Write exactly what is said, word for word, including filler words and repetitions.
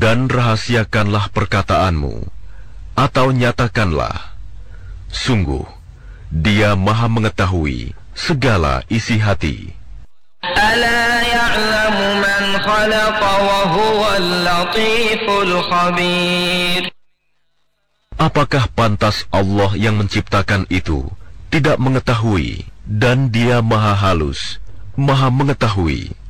dan rahasiakanlah perkataanmu, atau nyatakanlah. Sungguh, Dia Maha mengetahui segala isi hati. Ala ya'lamu man khalaqa wa huwal latiful khabir. Apakah pantas Allah yang menciptakan itu tidak mengetahui, dan Dia Maha halus, Maha mengetahui.